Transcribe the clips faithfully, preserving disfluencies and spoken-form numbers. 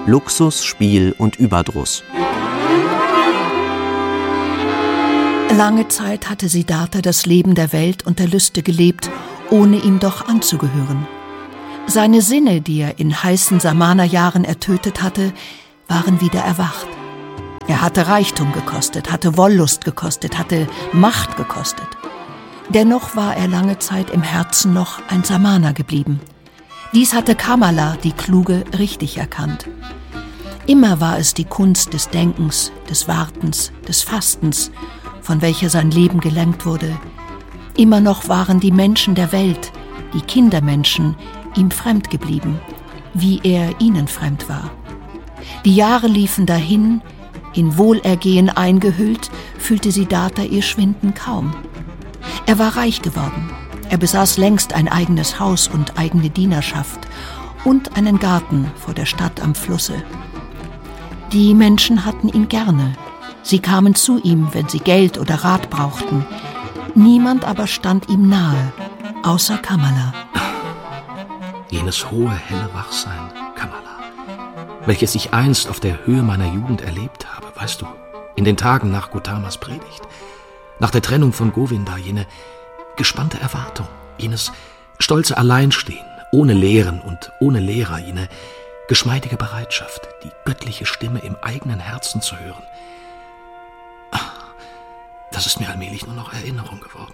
Luxus, Spiel und Überdruss. Lange Zeit hatte Siddhartha das Leben der Welt und der Lüste gelebt, ohne ihm doch anzugehören. Seine Sinne, die er in heißen Samana-Jahren ertötet hatte, waren wieder erwacht. Er hatte Reichtum gekostet, hatte Wollust gekostet, hatte Macht gekostet. Dennoch war er lange Zeit im Herzen noch ein Samana geblieben. Dies hatte Kamala, die Kluge, richtig erkannt. Immer war es die Kunst des Denkens, des Wartens, des Fastens, von welcher sein Leben gelenkt wurde. Immer noch waren die Menschen der Welt, die Kindermenschen, ihm fremd geblieben, wie er ihnen fremd war. Die Jahre liefen dahin, in Wohlergehen eingehüllt, fühlte Siddhartha ihr Schwinden kaum. Er war reich geworden. Er besaß längst ein eigenes Haus und eigene Dienerschaft und einen Garten vor der Stadt am Flusse. Die Menschen hatten ihn gerne. Sie kamen zu ihm, wenn sie Geld oder Rat brauchten. Niemand aber stand ihm nahe, außer Kamala. Jenes hohe, helle Wachsein, Kamala, welches ich einst auf der Höhe meiner Jugend erlebt habe, weißt du, in den Tagen nach Gautamas Predigt, nach der Trennung von Govinda, jene gespannte Erwartung, jenes stolze Alleinstehen, ohne Lehren und ohne Lehrer, jene geschmeidige Bereitschaft, die göttliche Stimme im eigenen Herzen zu hören. Das ist mir allmählich nur noch Erinnerung geworden.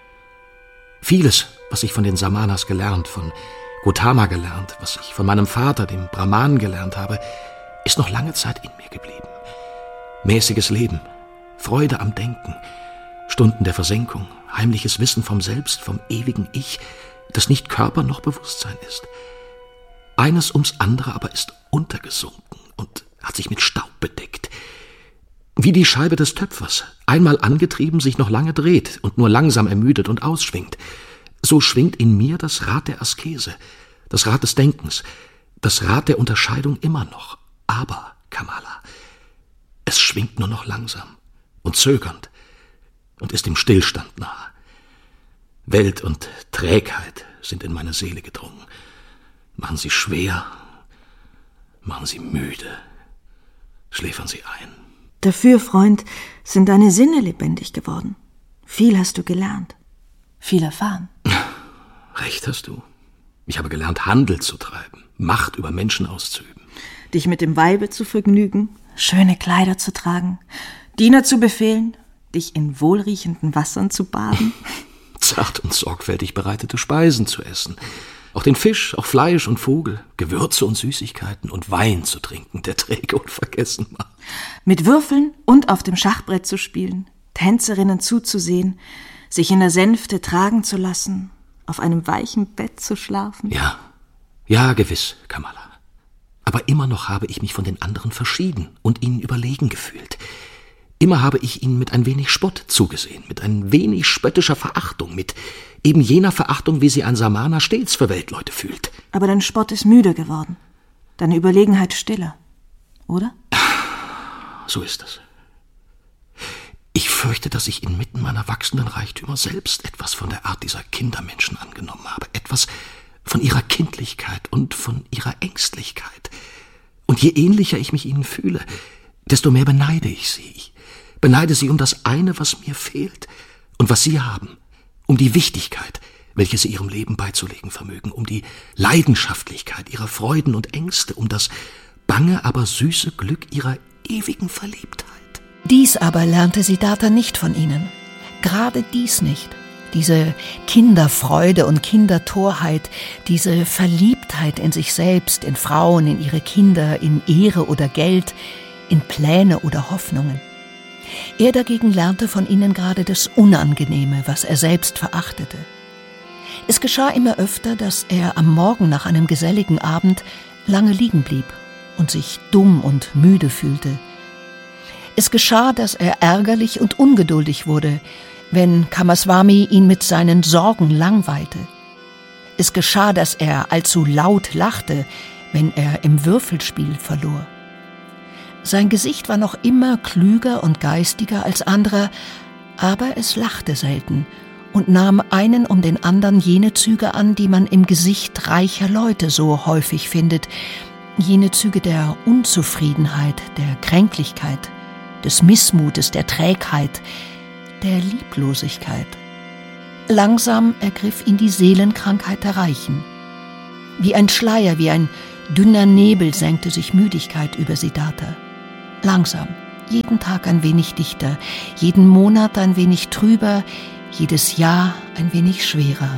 Vieles, was ich von den Samanas gelernt, von Gautama gelernt, was ich von meinem Vater, dem Brahmanen, gelernt habe, ist noch lange Zeit in mir geblieben. Mäßiges Leben, Freude am Denken, Stunden der Versenkung, heimliches Wissen vom Selbst, vom ewigen Ich, das nicht Körper noch Bewusstsein ist. Eines ums andere aber ist untergesunken und hat sich mit Staub bedeckt. Wie die Scheibe des Töpfers, einmal angetrieben, sich noch lange dreht und nur langsam ermüdet und ausschwingt. So schwingt in mir das Rad der Askese, das Rad des Denkens, das Rad der Unterscheidung immer noch. Aber, Kamala, es schwingt nur noch langsam und zögernd und ist im Stillstand nahe. Welt und Trägheit sind in meine Seele gedrungen, machen sie schwer, machen sie müde, schläfern sie ein. Dafür, Freund, sind deine Sinne lebendig geworden. Viel hast du gelernt, viel erfahren. Recht hast du. Ich habe gelernt, Handel zu treiben, Macht über Menschen auszuüben. Dich mit dem Weibe zu vergnügen, schöne Kleider zu tragen, Diener zu befehlen, dich in wohlriechenden Wassern zu baden. Zart und sorgfältig bereitete Speisen zu essen. Auch den Fisch, auch Fleisch und Vogel, Gewürze und Süßigkeiten und Wein zu trinken, der träge und vergessen macht. Mit Würfeln und auf dem Schachbrett zu spielen, Tänzerinnen zuzusehen, sich in der Sänfte tragen zu lassen, auf einem weichen Bett zu schlafen. Ja, ja, gewiss, Kamala. Aber immer noch habe ich mich von den anderen verschieden und ihnen überlegen gefühlt. Immer habe ich ihnen mit ein wenig Spott zugesehen, mit ein wenig spöttischer Verachtung, mit eben jener Verachtung, wie sie ein Samana stets für Weltleute fühlt. Aber dein Spott ist müde geworden, deine Überlegenheit stiller, oder? So ist es. Ich fürchte, dass ich inmitten meiner wachsenden Reichtümer selbst etwas von der Art dieser Kindermenschen angenommen habe, etwas von ihrer Kindlichkeit und von ihrer Ängstlichkeit. Und je ähnlicher ich mich ihnen fühle, desto mehr beneide ich sie. Ich beneide sie um das eine, was mir fehlt und was sie haben, um die Wichtigkeit, welche sie ihrem Leben beizulegen vermögen, um die Leidenschaftlichkeit ihrer Freuden und Ängste, um das bange, aber süße Glück ihrer ewigen Verliebtheit. Dies aber lernte Siddhartha nicht von ihnen. Gerade dies nicht. Diese Kinderfreude und Kindertorheit, diese Verliebtheit in sich selbst, in Frauen, in ihre Kinder, in Ehre oder Geld, in Pläne oder Hoffnungen. Er dagegen lernte von ihnen gerade das Unangenehme, was er selbst verachtete. Es geschah immer öfter, dass er am Morgen nach einem geselligen Abend lange liegen blieb und sich dumm und müde fühlte. Es geschah, dass er ärgerlich und ungeduldig wurde, wenn Kamaswami ihn mit seinen Sorgen langweilte. Es geschah, dass er allzu laut lachte, wenn er im Würfelspiel verlor. Sein Gesicht war noch immer klüger und geistiger als anderer, aber es lachte selten und nahm einen um den anderen jene Züge an, die man im Gesicht reicher Leute so häufig findet, Jene Züge der Unzufriedenheit, der Kränklichkeit, des Missmutes, der Trägheit, der Lieblosigkeit. Langsam ergriff ihn die Seelenkrankheit der Reichen. Wie ein Schleier, wie ein dünner Nebel senkte sich Müdigkeit über Siddhartha. Langsam, jeden Tag ein wenig dichter, jeden Monat ein wenig trüber, jedes Jahr ein wenig schwerer.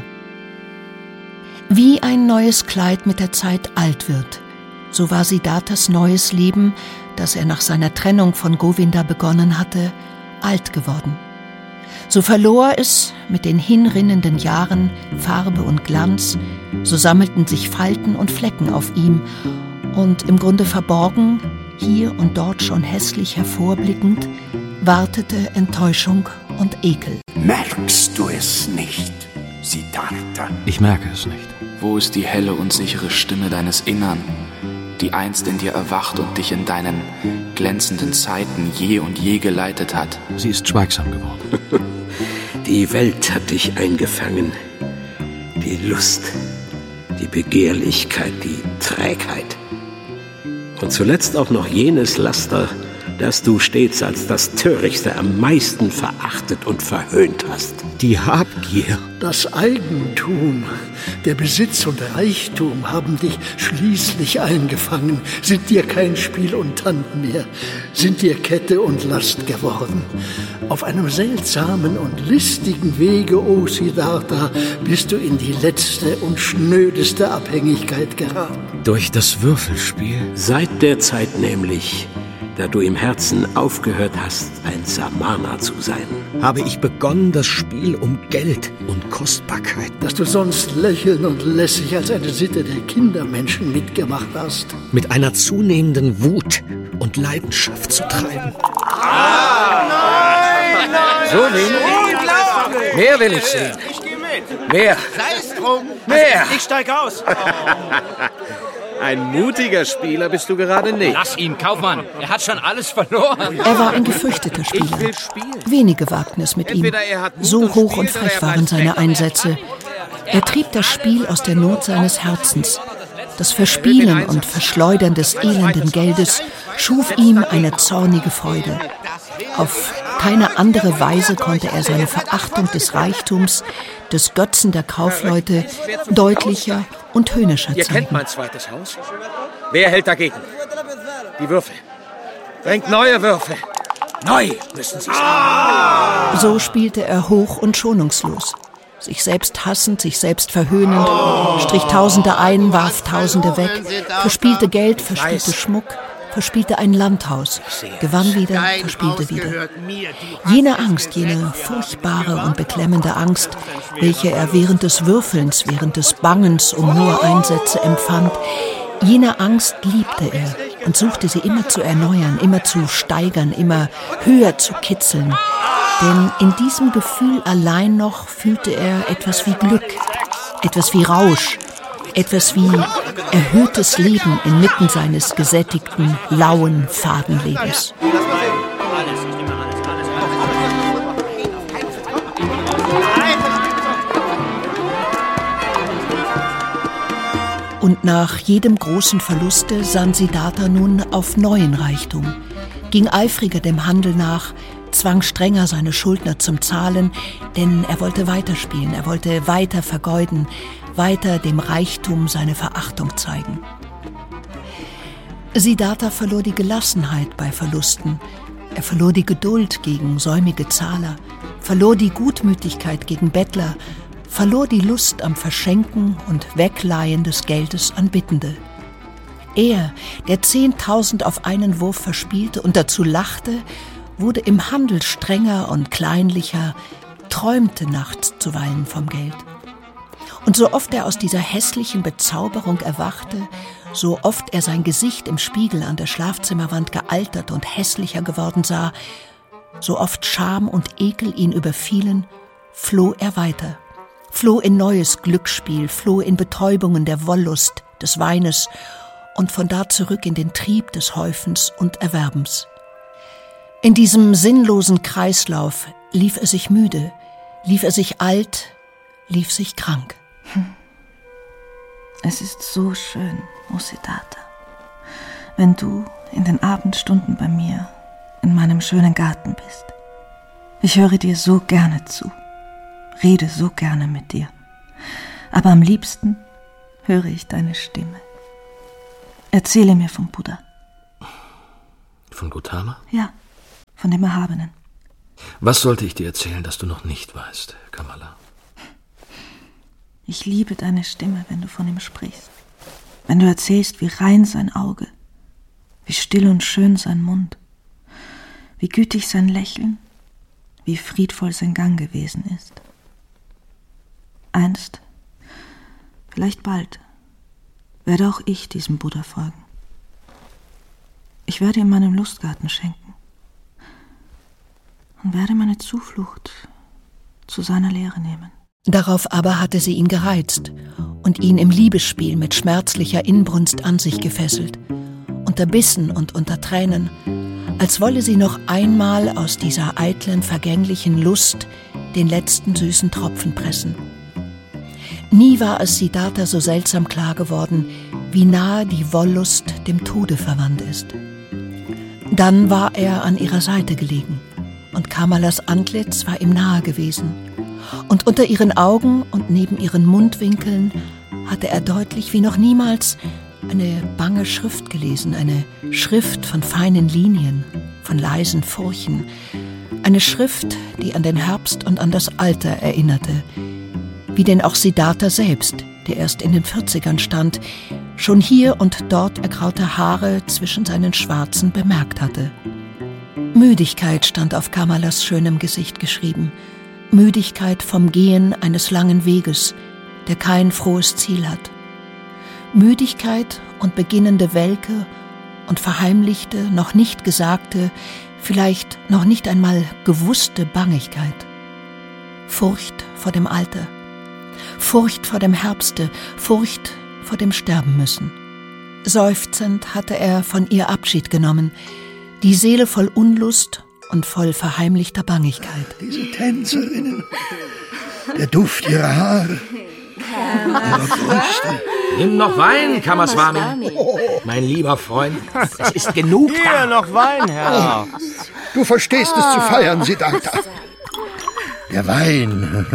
Wie ein neues Kleid mit der Zeit alt wird, so war Siddharthas neues Leben, das er nach seiner Trennung von Govinda begonnen hatte, alt geworden. So verlor es mit den hinrinnenden Jahren Farbe und Glanz, so sammelten sich Falten und Flecken auf ihm, und im Grunde verborgen, hier und dort schon hässlich hervorblickend, wartete Enttäuschung und Ekel. Merkst du es nicht, Siddhartha? Ich merke es nicht. Wo ist die helle und sichere Stimme deines Innern, die einst in dir erwacht und dich in deinen glänzenden Zeiten je und je geleitet hat? Sie ist schweigsam geworden. Die Welt hat dich eingefangen. Die Lust, die Begehrlichkeit, die Trägheit. Und zuletzt auch noch jenes Laster, das du stets als das Törichtste am meisten verachtet und verhöhnt hast. Die Habgier. Das Eigentum, der Besitz und Reichtum haben dich schließlich eingefangen, sind dir kein Spiel und Tand mehr, sind dir Kette und Last geworden. Auf einem seltsamen und listigen Wege, o Siddhartha, bist du in die letzte und schnödeste Abhängigkeit geraten. Durch das Würfelspiel? Seit der Zeit nämlich, da du im Herzen aufgehört hast, ein Samana zu sein. Habe ich begonnen, das Spiel um Geld und Kostbarkeit. Dass du sonst lächeln und lässig als eine Sitte der Kindermenschen mitgemacht hast. Mit einer zunehmenden Wut und Leidenschaft zu treiben. Ah, nein, nein, so wenig? Mehr will ich sehen. Ich gehe mit. Mehr. Sei es drum. Mehr. Also, ich steig aus. Ein mutiger Spieler bist du gerade nicht. Lass ihn, Kaufmann. Er hat schon alles verloren. Er war ein gefürchteter Spieler. Ich will spielen. Wenige wagten es mit ihm. So hoch und frech waren seine Einsätze. Er trieb das Spiel aus der Not seines Herzens. Das Verspielen und Verschleudern des elenden Geldes schuf ihm eine zornige Freude. Auf keine andere Weise konnte er seine Verachtung des Reichtums, des Götzen der Kaufleute deutlicher und höhnischer zeigen. Ihr kennt mein zweites Haus. Wer hält dagegen? Die Würfel. Bringt neue Würfel. Neu müssen sie sein. So spielte er hoch und schonungslos. Sich selbst hassend, sich selbst verhöhnend, strich Tausende ein, warf Tausende weg, verspielte Geld, verspielte Schmuck, verspielte ein Landhaus, gewann wieder, verspielte wieder. Jene Angst, jene furchtbare und beklemmende Angst, welche er während des Würfelns, während des Bangens um hohe Einsätze empfand, jene Angst liebte er und suchte sie immer zu erneuern, immer zu steigern, immer höher zu kitzeln. Denn in diesem Gefühl allein noch fühlte er etwas wie Glück, etwas wie Rausch, etwas wie erhöhtes Leben inmitten seines gesättigten, lauen, faden Lebens. Und nach jedem großen Verluste sann Siddhartha nun auf neuen Reichtum, ging eifriger dem Handel nach, zwang strenger seine Schuldner zum Zahlen, denn er wollte weiterspielen, er wollte weiter vergeuden, weiter dem Reichtum seine Verachtung zeigen. Siddhartha verlor die Gelassenheit bei Verlusten, er verlor die Geduld gegen säumige Zahler, verlor die Gutmütigkeit gegen Bettler, verlor die Lust am Verschenken und Wegleihen des Geldes an Bittende. Er, der zehntausend auf einen Wurf verspielte und dazu lachte, wurde im Handel strenger und kleinlicher, träumte nachts zuweilen vom Geld. Und so oft er aus dieser hässlichen Bezauberung erwachte, so oft er sein Gesicht im Spiegel an der Schlafzimmerwand gealtert und hässlicher geworden sah, so oft Scham und Ekel ihn überfielen, floh er weiter, floh in neues Glücksspiel, floh in Betäubungen der Wollust, des Weines und von da zurück in den Trieb des Häufens und Erwerbens. In diesem sinnlosen Kreislauf lief er sich müde, lief er sich alt, lief sich krank. Es ist so schön, o Siddhartha. wenn du in den Abendstunden bei mir in meinem schönen Garten bist. Ich höre dir so gerne zu, rede so gerne mit dir, aber am liebsten höre ich deine Stimme. Erzähle mir vom Buddha. Von Gautama? Ja, von dem Erhabenen. Was sollte ich dir erzählen, das du noch nicht weißt, Kamala? Ich liebe deine Stimme, wenn du von ihm sprichst. Wenn du erzählst, wie rein sein Auge, wie still und schön sein Mund, wie gütig sein Lächeln, wie friedvoll sein Gang gewesen ist. Einst, vielleicht bald, werde auch ich diesem Buddha folgen. Ich werde ihm meinen Lustgarten schenken und werde meine Zuflucht zu seiner Lehre nehmen. Darauf aber hatte sie ihn gereizt und ihn im Liebesspiel mit schmerzlicher Inbrunst an sich gefesselt, unter Bissen und unter Tränen, als wolle sie noch einmal aus dieser eitlen, vergänglichen Lust den letzten süßen Tropfen pressen. Nie war es Siddhartha so seltsam klar geworden, wie nahe die Wollust dem Tode verwandt ist. Dann war er an ihrer Seite gelegen, und Kamalas Antlitz war ihm nahe gewesen, und unter ihren Augen und neben ihren Mundwinkeln hatte er deutlich wie noch niemals eine bange Schrift gelesen, eine Schrift von feinen Linien, von leisen Furchen, eine Schrift, die an den Herbst und an das Alter erinnerte, wie denn auch Siddhartha selbst, der erst in den Vierzigern stand, schon hier und dort ergraute Haare zwischen seinen Schwarzen bemerkt hatte. Müdigkeit stand auf Kamalas schönem Gesicht geschrieben, Müdigkeit vom Gehen eines langen Weges, der kein frohes Ziel hat. Müdigkeit und beginnende Welke und verheimlichte, noch nicht gesagte, vielleicht noch nicht einmal gewusste Bangigkeit. Furcht vor dem Alter, Furcht vor dem Herbste, Furcht vor dem Sterben müssen. Seufzend hatte er von ihr Abschied genommen, die Seele voll Unlust und voll verheimlichter Bangigkeit. Diese Tänzerinnen, der Duft ihrer Haare, ihrer Brüste. Nimm noch Wein, Kamaswami. Mein lieber Freund, es ist genug da. Hier noch Wein, Herr. Oh, du verstehst es zu feiern, Siddhartha. Der Wein.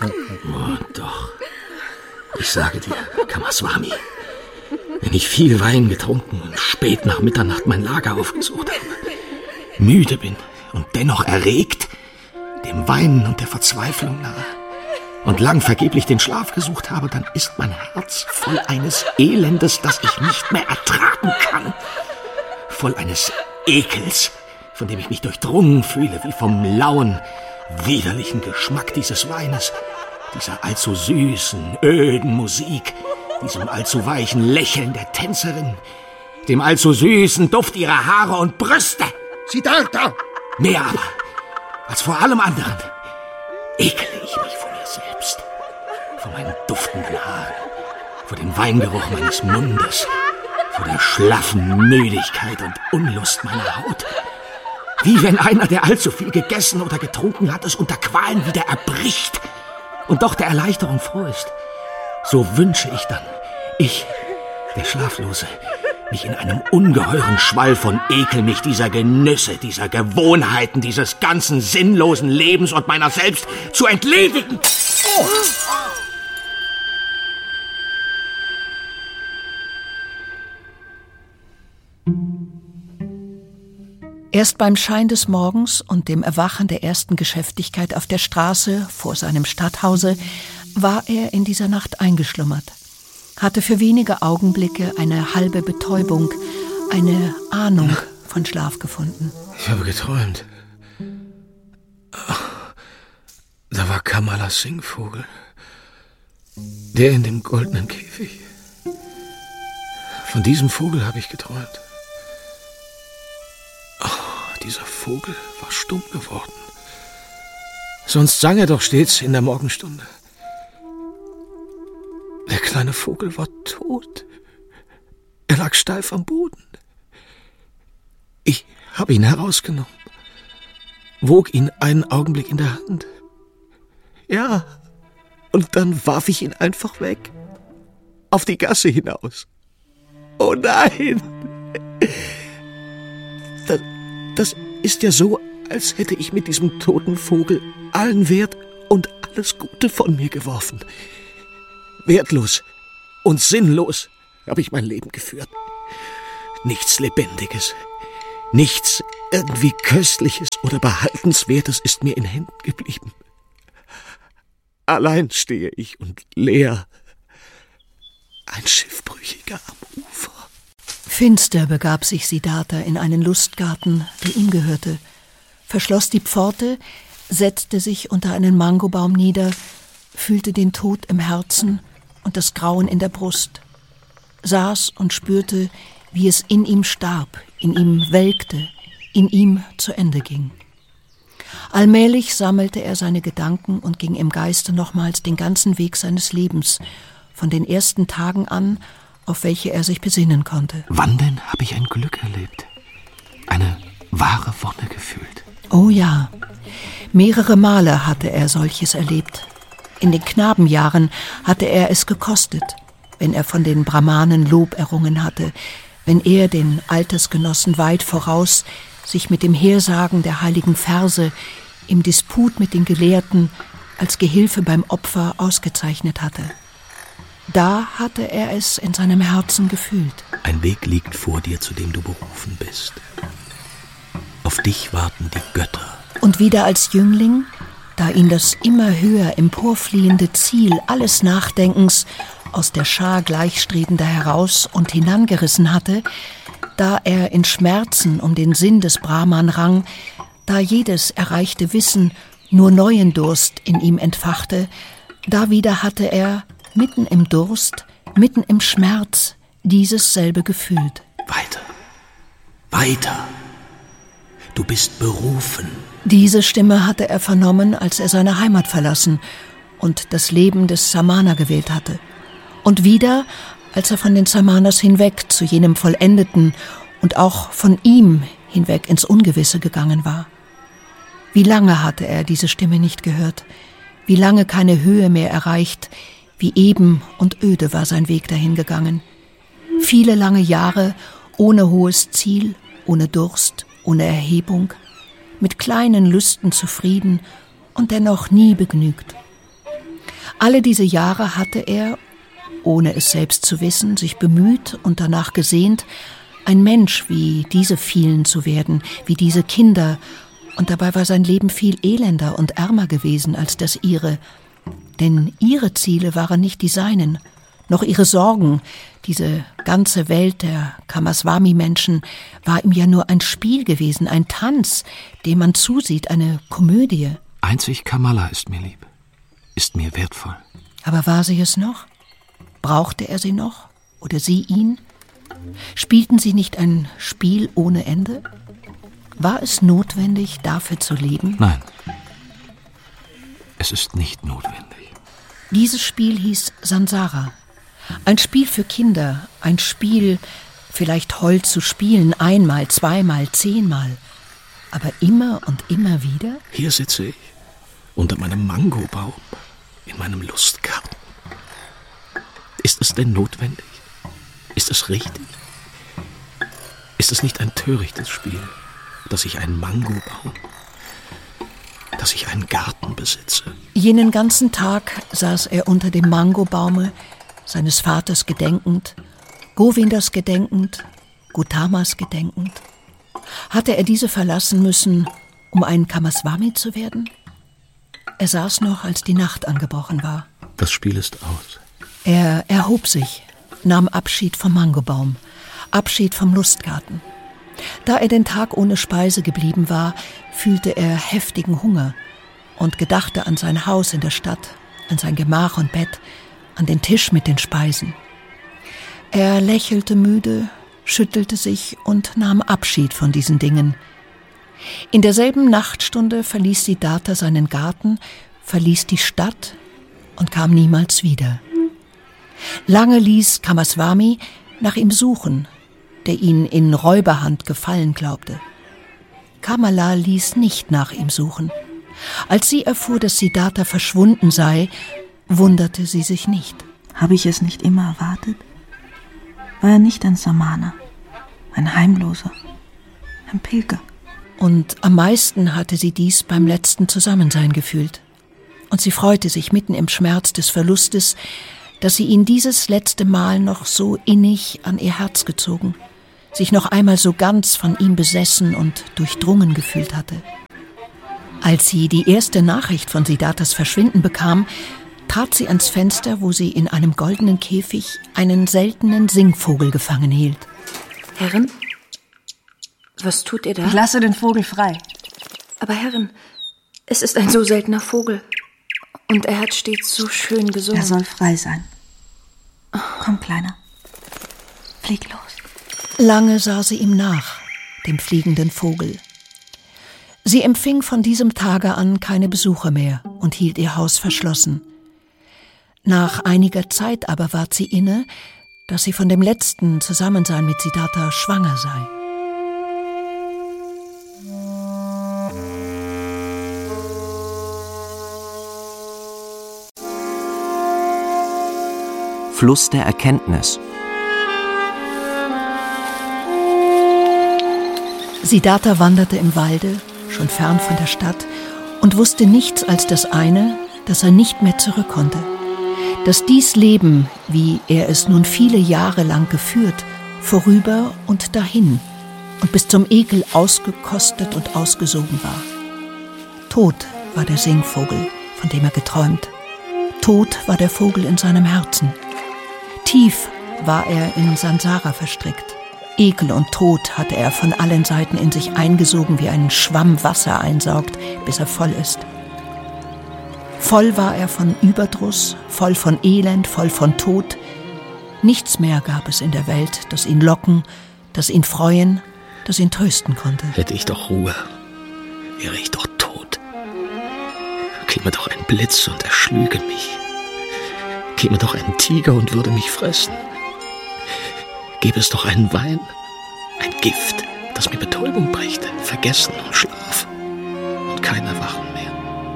Oh, doch. Ich sage dir, Kamaswami, wenn ich viel Wein getrunken und spät nach Mitternacht mein Lager aufgesucht habe, müde bin und dennoch erregt, dem Weinen und der Verzweiflung nahe, und lang vergeblich den Schlaf gesucht habe, dann ist mein Herz voll eines Elendes, das ich nicht mehr ertragen kann. Voll eines Ekels, von dem ich mich durchdrungen fühle, wie vom lauen, widerlichen Geschmack dieses Weines, dieser allzu süßen, öden Musik, diesem allzu weichen Lächeln der Tänzerin, dem allzu süßen Duft ihrer Haare und Brüste. Siddhartha! Mehr aber, als vor allem anderen, ekle ich mich vor mir selbst, vor meinen duftenden Haaren, vor dem Weingeruch meines Mundes, vor der schlaffen Müdigkeit und Unlust meiner Haut. Wie wenn einer, der allzu viel gegessen oder getrunken hat, es unter Qualen wieder erbricht und doch der Erleichterung froh ist. So wünsche ich dann, ich, der Schlaflose, mich in einem ungeheuren Schwall von Ekel, mich dieser Genüsse, dieser Gewohnheiten, dieses ganzen sinnlosen Lebens und meiner selbst zu entledigen. Oh. Erst beim Schein des Morgens und dem Erwachen der ersten Geschäftigkeit auf der Straße vor seinem Stadthause war er in dieser Nacht eingeschlummert, hatte für wenige Augenblicke eine halbe Betäubung, eine Ahnung von Schlaf gefunden. Ich habe geträumt. Da war Kamalas Singvogel, der in dem goldenen Käfig. Von diesem Vogel habe ich geträumt. Dieser Vogel war stumm geworden. Sonst sang er doch stets in der Morgenstunde. Der kleine Vogel war tot. Er lag steif am Boden. Ich habe ihn herausgenommen, wog ihn einen Augenblick in der Hand. Ja, und dann warf ich ihn einfach weg, auf die Gasse hinaus. Oh nein! Das ist ja so, als hätte ich mit diesem toten Vogel allen Wert und alles Gute von mir geworfen. Wertlos und sinnlos habe ich mein Leben geführt. Nichts Lebendiges, nichts irgendwie Köstliches oder Behaltenswertes ist mir in Händen geblieben. Allein stehe ich und leer, ein Schiffbrüchiger am Ufer. Finster begab sich Siddhartha in einen Lustgarten, der ihm gehörte, verschloss die Pforte, setzte sich unter einen Mangobaum nieder, fühlte den Tod im Herzen und das Grauen in der Brust, saß und spürte, wie es in ihm starb, in ihm welkte, in ihm zu Ende ging. Allmählich sammelte er seine Gedanken und ging im Geiste nochmals den ganzen Weg seines Lebens, von den ersten Tagen an, auf welche er sich besinnen konnte. Wann denn habe ich ein Glück erlebt? Eine wahre Wonne gefühlt? Oh ja, mehrere Male hatte er solches erlebt. In den Knabenjahren hatte er es gekostet, wenn er von den Brahmanen Lob errungen hatte, wenn er den Altersgenossen weit voraus sich mit dem Hersagen der heiligen Verse im Disput mit den Gelehrten als Gehilfe beim Opfer ausgezeichnet hatte. Da hatte er es in seinem Herzen gefühlt. Ein Weg liegt vor dir, zu dem du berufen bist. Auf dich warten die Götter. Und wieder als Jüngling, da ihn das immer höher emporfliehende Ziel alles Nachdenkens aus der Schar Gleichstrebender heraus und hinangerissen hatte, da er in Schmerzen um den Sinn des Brahman rang, da jedes erreichte Wissen nur neuen Durst in ihm entfachte, da wieder hatte er, mitten im Durst, mitten im Schmerz, dieses selbe gefühlt. Weiter, weiter, du bist berufen. Diese Stimme hatte er vernommen, als er seine Heimat verlassen und das Leben des Samana gewählt hatte. Und wieder, als er von den Samanas hinweg zu jenem Vollendeten und auch von ihm hinweg ins Ungewisse gegangen war. Wie lange hatte er diese Stimme nicht gehört? Wie lange keine Höhe mehr erreicht? Wie eben und öde war sein Weg dahin gegangen. Viele lange Jahre ohne hohes Ziel, ohne Durst, ohne Erhebung, mit kleinen Lüsten zufrieden und dennoch nie begnügt. Alle diese Jahre hatte er, ohne es selbst zu wissen, sich bemüht und danach gesehnt, ein Mensch wie diese vielen zu werden, wie diese Kinder, und dabei war sein Leben viel elender und ärmer gewesen als das ihre, denn ihre Ziele waren nicht die seinen, noch ihre Sorgen. Diese ganze Welt der Kamaswami-Menschen war ihm ja nur ein Spiel gewesen, ein Tanz, dem man zusieht, eine Komödie. Einzig Kamala ist mir lieb, ist mir wertvoll. Aber war sie es noch? Brauchte er sie noch? Oder sie ihn? Spielten sie nicht ein Spiel ohne Ende? War es notwendig, dafür zu leben? Nein, es ist nicht notwendig. Dieses Spiel hieß Sansara. Ein Spiel für Kinder, ein Spiel, vielleicht hold zu spielen, einmal, zweimal, zehnmal. Aber immer und immer wieder? Hier sitze ich, unter meinem Mangobaum, in meinem Lustgarten. Ist es denn notwendig? Ist es richtig? Ist es nicht ein törichtes Spiel, dass ich einen Mangobaum, dass ich einen Garten besitze? Jenen ganzen Tag saß er unter dem Mangobaume, seines Vaters gedenkend, Govindas gedenkend, Gautamas gedenkend. Hatte er diese verlassen müssen, um ein Kamaswami zu werden? Er saß noch, als die Nacht angebrochen war. Das Spiel ist aus. Er erhob sich, nahm Abschied vom Mangobaum, Abschied vom Lustgarten. Da er den Tag ohne Speise geblieben war, fühlte er heftigen Hunger und gedachte an sein Haus in der Stadt, an sein Gemach und Bett, an den Tisch mit den Speisen. Er lächelte müde, schüttelte sich und nahm Abschied von diesen Dingen. In derselben Nachtstunde verließ Siddhartha seinen Garten, verließ die Stadt und kam niemals wieder. Lange ließ Kamaswami nach ihm suchen, der ihn in Räuberhand gefallen glaubte. Kamala ließ nicht nach ihm suchen. Als sie erfuhr, dass Siddhartha verschwunden sei, wunderte sie sich nicht. Habe ich es nicht immer erwartet? War er nicht ein Samana, ein Heimloser, ein Pilger? Und am meisten hatte sie dies beim letzten Zusammensein gefühlt. Und sie freute sich mitten im Schmerz des Verlustes, dass sie ihn dieses letzte Mal noch so innig an ihr Herz gezogen, sich noch einmal so ganz von ihm besessen und durchdrungen gefühlt hatte. Als sie die erste Nachricht von Siddharthas Verschwinden bekam, trat sie ans Fenster, wo sie in einem goldenen Käfig einen seltenen Singvogel gefangen hielt. Herrin, was tut ihr da? Ich lasse den Vogel frei. Aber Herrin, es ist ein so seltener Vogel. Und er hat stets so schön gesungen. Er soll frei sein. Komm, Kleiner. Flieg los. Lange sah sie ihm nach, dem fliegenden Vogel. Sie empfing von diesem Tage an keine Besuche mehr und hielt ihr Haus verschlossen. Nach einiger Zeit aber ward sie inne, dass sie von dem letzten Zusammensein mit Siddhartha schwanger sei. Fluss der Erkenntnis. Siddhartha wanderte im Walde, schon fern von der Stadt, und wusste nichts als das eine, dass er nicht mehr zurück konnte. Dass dies Leben, wie er es nun viele Jahre lang geführt, vorüber und dahin und bis zum Ekel ausgekostet und ausgesogen war. Tot war der Singvogel, von dem er geträumt. Tot war der Vogel in seinem Herzen. Tief war er in Sansara verstrickt. Ekel und Tod hatte er von allen Seiten in sich eingesogen, wie ein Schwamm Wasser einsaugt, bis er voll ist. Voll war er von Überdruss, voll von Elend, voll von Tod. Nichts mehr gab es in der Welt, das ihn locken, das ihn freuen, das ihn trösten konnte. Hätte ich doch Ruhe, wäre ich doch tot. Käme doch ein Blitz und erschlüge mich. Käme doch ein Tiger und würde mich fressen. Gäbe es doch einen Wein, ein Gift, das mir Betäubung brächte, Vergessen und Schlaf und kein Erwachen mehr.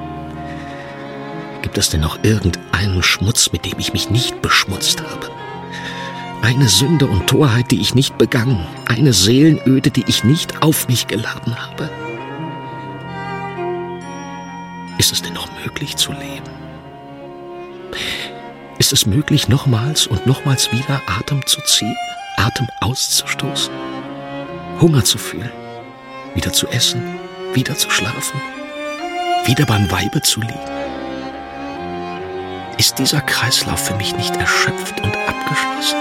Gibt es denn noch irgendeinen Schmutz, mit dem ich mich nicht beschmutzt habe? Eine Sünde und Torheit, die ich nicht begangen, eine Seelenöde, die ich nicht auf mich geladen habe? Ist es denn noch möglich zu leben? Ist es möglich, nochmals und nochmals wieder Atem zu ziehen? Atem auszustoßen, Hunger zu fühlen, wieder zu essen, wieder zu schlafen, wieder beim Weibe zu liegen? Ist dieser Kreislauf für mich nicht erschöpft und abgeschlossen?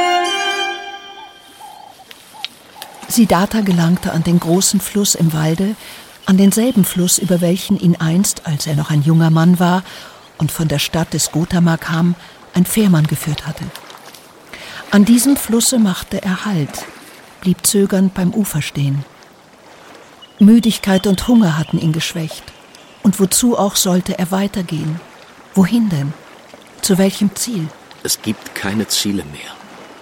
Siddhartha gelangte an den großen Fluss im Walde, an denselben Fluss, über welchen ihn einst, als er noch ein junger Mann war und von der Stadt des Gotama kam, ein Fährmann geführt hatte. An diesem Flusse machte er Halt, blieb zögernd beim Ufer stehen. Müdigkeit und Hunger hatten ihn geschwächt. Und wozu auch sollte er weitergehen? Wohin denn? Zu welchem Ziel? Es gibt keine Ziele mehr.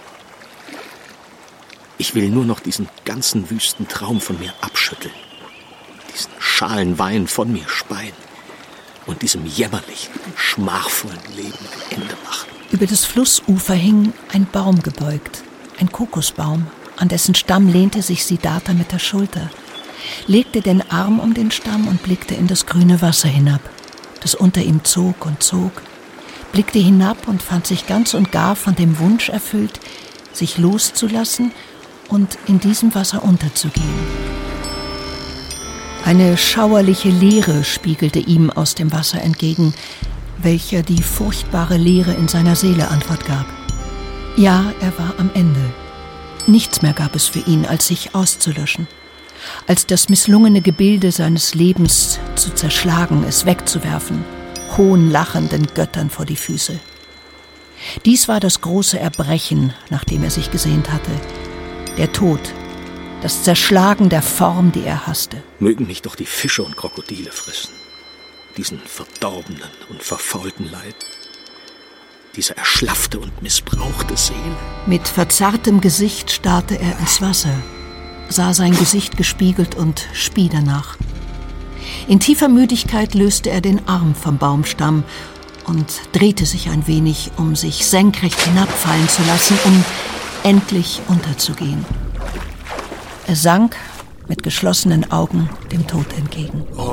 Ich will nur noch diesen ganzen wüsten Traum von mir abschütteln, diesen schalen Wein von mir speien und diesem jämmerlichen, schmachvollen Leben ein Ende machen. Über das Flussufer hing ein Baum gebeugt, ein Kokosbaum, an dessen Stamm lehnte sich Siddhartha mit der Schulter, legte den Arm um den Stamm und blickte in das grüne Wasser hinab, das unter ihm zog und zog, blickte hinab und fand sich ganz und gar von dem Wunsch erfüllt, sich loszulassen und in diesem Wasser unterzugehen. Eine schauerliche Leere spiegelte ihm aus dem Wasser entgegen, welcher die furchtbare Leere in seiner Seele Antwort gab. Ja, er war am Ende. Nichts mehr gab es für ihn, als sich auszulöschen, als das misslungene Gebilde seines Lebens zu zerschlagen, es wegzuwerfen, hohnlachenden Göttern vor die Füße. Dies war das große Erbrechen, nach dem er sich gesehnt hatte, der Tod, das Zerschlagen der Form, die er hasste. Mögen mich doch die Fische und Krokodile fressen, diesen verdorbenen und verfaulten Leib, diese erschlaffte und missbrauchte Seele. Mit verzerrtem Gesicht starrte er ins Wasser, sah sein Gesicht gespiegelt und spie danach. In tiefer Müdigkeit löste er den Arm vom Baumstamm und drehte sich ein wenig, um sich senkrecht hinabfallen zu lassen, um endlich unterzugehen. Er sank mit geschlossenen Augen dem Tod entgegen.